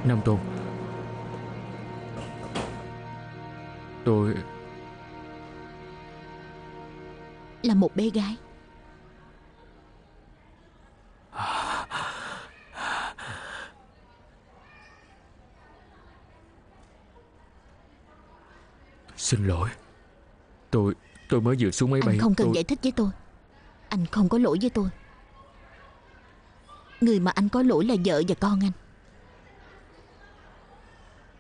Nam Tôn, tôi là một bé gái. xin lỗi. Tôi mới vừa xuống máy bay. Anh không cần giải thích với tôi. Anh không có lỗi với tôi. Người mà anh có lỗi là vợ và con anh.